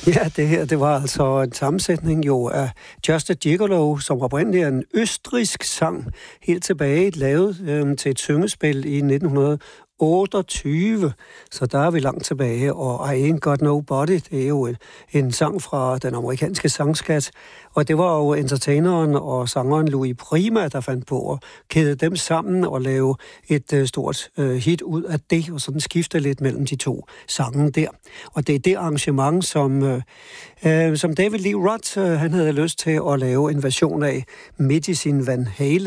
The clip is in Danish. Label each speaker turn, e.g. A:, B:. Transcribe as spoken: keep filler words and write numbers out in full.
A: Ja, det her, det var altså en sammensætning jo af Just a Gigolo, som oprindeligt er en østrigsk sang, helt tilbage lavet øh, til et syngespil i nitten otteogtyve, så der er vi langt tilbage, og I Ain't Got Nobody, det er jo en, en sang fra den amerikanske sangskat, og det var jo entertaineren og sangeren Louis Prima, der fandt på at kæde dem sammen og lave et uh, stort uh, hit ud af det, og sådan skifte lidt mellem de to sange der. Og det er det arrangement, som, uh, uh, som David Lee Roth, uh, han havde lyst til at lave en version af midt i sin Van Halen